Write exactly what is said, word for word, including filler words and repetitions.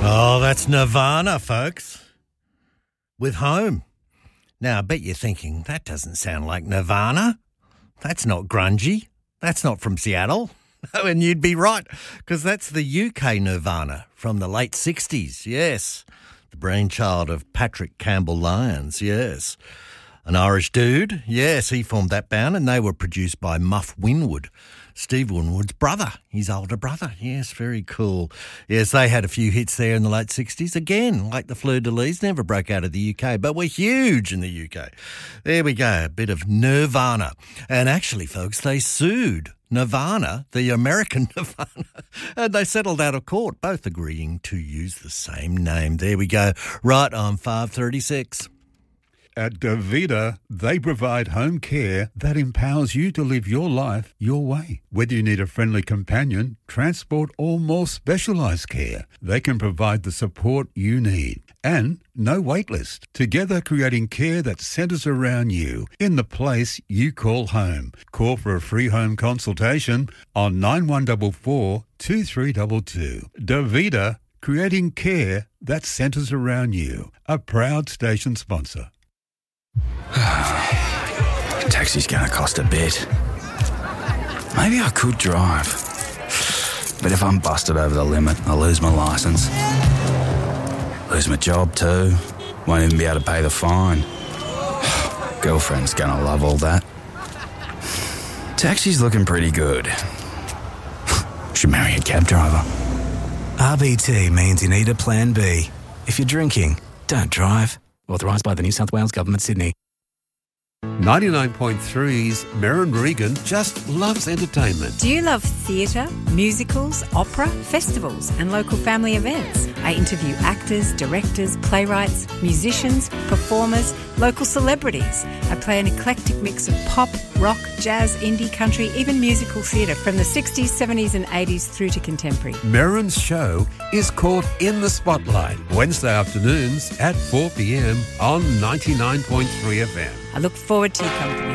Oh, that's Nirvana, folks, with Home. Now, I bet you're thinking, that doesn't sound like Nirvana. That's not grungy. That's not from Seattle. And you'd be right, because that's the U K Nirvana from the late sixties, yes. The brainchild of Patrick Campbell-Lyons, yes. An Irish dude, yes, he formed that band, and they were produced by Muff Winwood, Steve Winwood's brother, his older brother. Yes, very cool. Yes, they had a few hits there in the late sixties. Again, like the Fleur-de-Lis, never broke out of the U K, but were huge in the U K. There we go, a bit of Nirvana. And actually, folks, they sued Nirvana, the American Nirvana, and they settled out of court, both agreeing to use the same name. There we go, right on five thirty-six. At Davida, they provide home care that empowers you to live your life your way. Whether you need a friendly companion, transport, or more specialised care, they can provide the support you need. And no wait list. Together creating care that centres around you in the place you call home. Call for a free home consultation on nine one four four, two three two two. Davida, creating care that centres around you. A proud station sponsor. Taxi's going to cost a bit. Maybe I could drive. But if I'm busted over the limit, I'll lose my licence. Lose my job too. Won't even be able to pay the fine. Girlfriend's going to love all that. Taxi's looking pretty good. Should marry a cab driver. R B T means you need a plan B. If you're drinking, don't drive. Authorised by the New South Wales Government, Sydney. ninety-nine point three's Merrin Regan just loves entertainment. Do you love theatre, musicals, opera, festivals and local family events? I interview actors, directors, playwrights, musicians, performers, local celebrities. I play an eclectic mix of pop, rock, jazz, indie, country, even musical theatre from the sixties, seventies and eighties through to contemporary. Merrin's show is called In the Spotlight, Wednesday afternoons at four p.m. on ninety-nine point three F M. I look forward to your company.